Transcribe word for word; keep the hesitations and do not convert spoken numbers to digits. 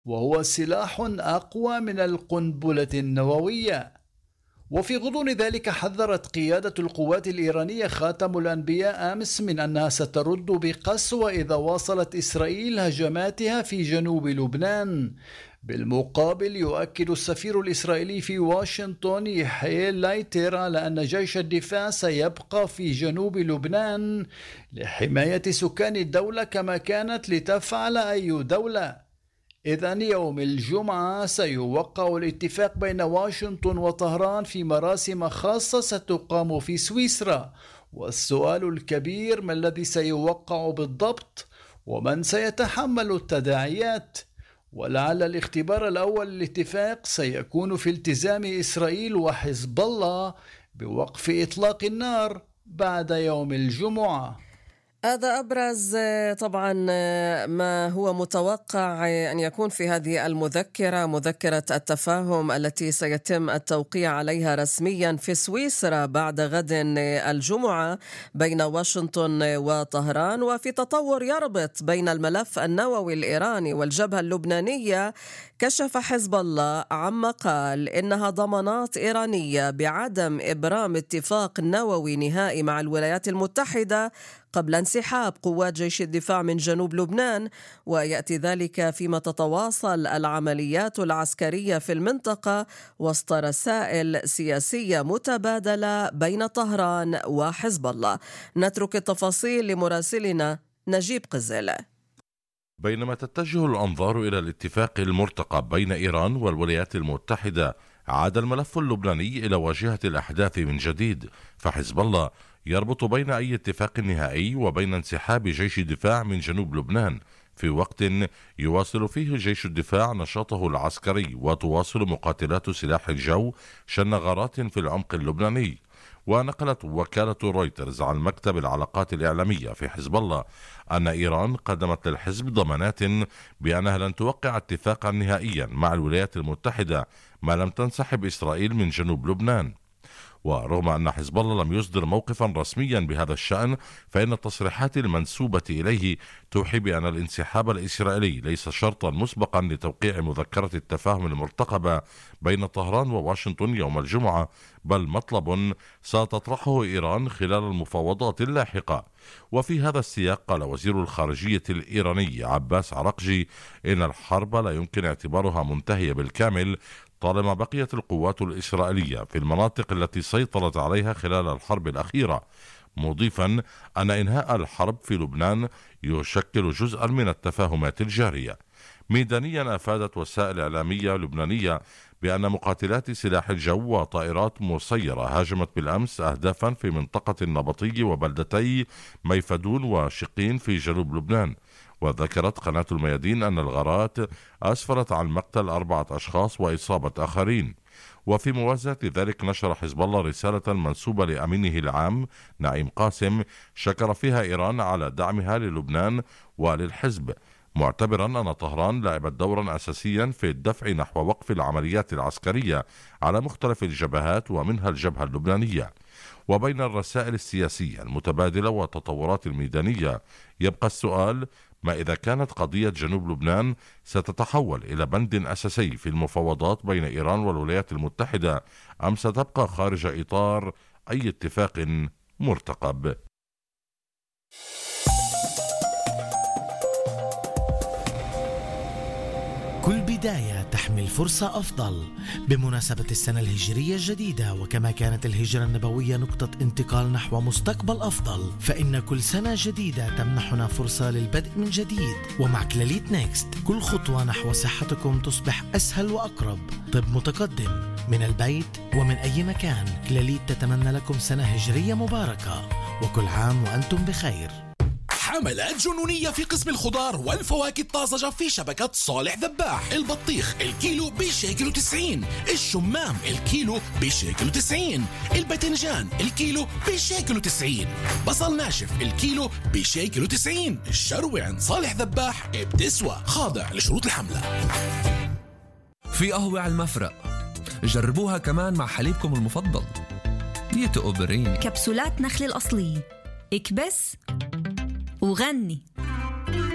وهو سلاح أقوى من القنبلة النووية. وفي غضون ذلك حذرت قيادة القوات الإيرانية خاتم الأنبياء أمس من أنها سترد بقسوة إذا واصلت إسرائيل هجماتها في جنوب لبنان. بالمقابل يؤكد السفير الإسرائيلي في واشنطن يحيى لايتر على أن جيش الدفاع سيبقى في جنوب لبنان لحماية سكان الدولة كما كانت لتفعل أي دولة. إذن يوم الجمعة سيوقع الاتفاق بين واشنطن وطهران في مراسم خاصة ستقام في سويسرا، والسؤال الكبير ما الذي سيوقع بالضبط ومن سيتحمل التداعيات. ولعل الاختبار الأول للاتفاق سيكون في التزام إسرائيل وحزب الله بوقف إطلاق النار بعد يوم الجمعة. هذا أبرز طبعا ما هو متوقع أن يكون في هذه المذكرة، مذكرة التفاهم التي سيتم التوقيع عليها رسميا في سويسرا بعد غد الجمعة بين واشنطن وطهران. وفي تطور يربط بين الملف النووي الإيراني والجبهة اللبنانية، كشف حزب الله عما قال إنها ضمانات إيرانية بعدم إبرام اتفاق نووي نهائي مع الولايات المتحدة قبل انسحاب قوات جيش الدفاع من جنوب لبنان، ويأتي ذلك فيما تتواصل العمليات العسكرية في المنطقة وسط رسائل سياسية متبادلة بين طهران وحزب الله. نترك التفاصيل لمراسلنا نجيب قزيلة. بينما تتجه الأنظار إلى الاتفاق المرتقب بين إيران والولايات المتحدة، عاد الملف اللبناني إلى واجهة الأحداث من جديد، فحزب الله يربط بين أي اتفاق نهائي وبين انسحاب جيش الدفاع من جنوب لبنان في وقت يواصل فيه جيش الدفاع نشاطه العسكري وتواصل مقاتلات سلاح الجو شن غارات في العمق اللبناني. ونقلت وكالة رويترز عن مكتب العلاقات الإعلامية في حزب الله أن إيران قدمت للحزب ضمانات بأنها لن توقع اتفاقا نهائيا مع الولايات المتحدة ما لم تنسحب إسرائيل من جنوب لبنان. ورغم أن حزب الله لم يصدر موقفا رسميا بهذا الشأن، فإن التصريحات المنسوبة إليه توحي بأن الانسحاب الإسرائيلي ليس شرطا مسبقا لتوقيع مذكرة التفاهم المرتقبة بين طهران وواشنطن يوم الجمعة، بل مطلب ستطرحه إيران خلال المفاوضات اللاحقة. وفي هذا السياق قال وزير الخارجية الإيراني عباس عراقجي إن الحرب لا يمكن اعتبارها منتهية بالكامل طالما بقيت القوات الإسرائيلية في المناطق التي سيطرت عليها خلال الحرب الأخيرة، مضيفا أن إنهاء الحرب في لبنان يشكل جزءا من التفاهمات الجارية. ميدانيا أفادت وسائل إعلامية لبنانية بأن مقاتلات سلاح الجو وطائرات مسيرة هاجمت بالأمس أهدافا في منطقة النبطي وبلدتي ميفدون وشقين في جنوب لبنان. وذكرت قناة الميادين أن الغارات أسفرت عن مقتل أربعة أشخاص وإصابة آخرين. وفي موازاة ذلك نشر حزب الله رسالة منسوبة لأمينه العام نعيم قاسم شكر فيها إيران على دعمها للبنان وللحزب، معتبرا أن طهران لعبت دورا أساسيا في الدفع نحو وقف العمليات العسكرية على مختلف الجبهات ومنها الجبهة اللبنانية. وبين الرسائل السياسية المتبادلة والتطورات الميدانية يبقى السؤال: ما إذا كانت قضية جنوب لبنان ستتحول إلى بند أساسي في المفاوضات بين إيران والولايات المتحدة، أم ستبقى خارج إطار أي اتفاق مرتقب؟ كل بداية تحمل فرصة أفضل. بمناسبة السنة الهجرية الجديدة، وكما كانت الهجرة النبوية نقطة انتقال نحو مستقبل أفضل، فإن كل سنة جديدة تمنحنا فرصة للبدء من جديد. ومع كلاليت نيكست كل خطوة نحو صحتكم تصبح أسهل وأقرب. طب متقدم من البيت ومن أي مكان. كلاليت تتمنى لكم سنة هجرية مباركة، وكل عام وأنتم بخير. حملات جنونية في قسم الخضار والفواكه الطازجة في شبكة صالح ذباح. البطيخ الكيلو بشيكل وتسعين، الشمام الكيلو بشيكل وتسعين، الباذنجان الكيلو بشيكل وتسعين، بصل ناشف الكيلو بشيكل وتسعين. الشروة عند صالح ذباح بتسوى، خاضع لشروط الحملة. في قهوة على المفرق، جربوها كمان مع حليبكم المفضل ديتو أوبريني. كبسولات نخل الأصلية، اكبس وغني.